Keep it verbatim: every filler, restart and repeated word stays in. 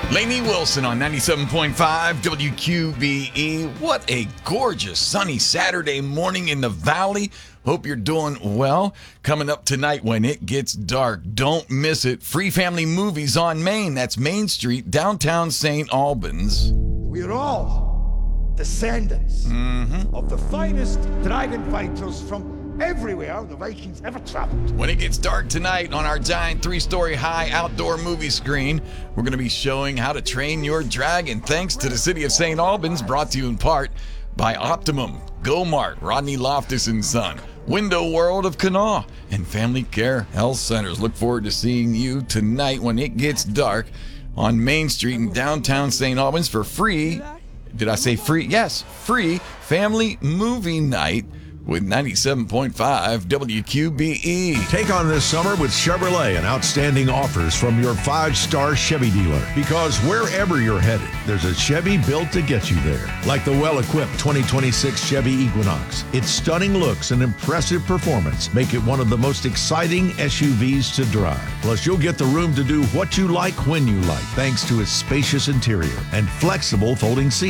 Lainey Wilson on ninety-seven point five W Q B E. What a gorgeous sunny Saturday morning in the Valley. Hope you're doing well. Coming up tonight when it gets dark, don't miss it. Free Family Movies on Main. That's Main Street, downtown Saint Albans. We're all descendants Mm-hmm. of the finest dragon fighters from everywhere the Vikings ever traveled. When it gets dark tonight on our giant three-story high outdoor movie screen, we're going to be showing how to train your dragon thanks to the City of Saint Albans, brought to you in part by Optimum, GoMart, Rodney Loftus and Son, Window World of Kanawha, and Family Care Health Centers. Look forward to seeing you tonight when it gets dark on Main Street in downtown Saint Albans for free. Did I say free? Yes, free family movie night with ninety-seven point five W Q B E. Take on this summer with Chevrolet and outstanding offers from your five-star Chevy dealer. Because wherever you're headed, there's a Chevy built to get you there. Like the well-equipped twenty twenty-six Chevy Equinox. Its stunning looks and impressive performance make it one of the most exciting S U Vs to drive. Plus, you'll get the room to do what you like when you like, thanks to its spacious interior and flexible folding seats.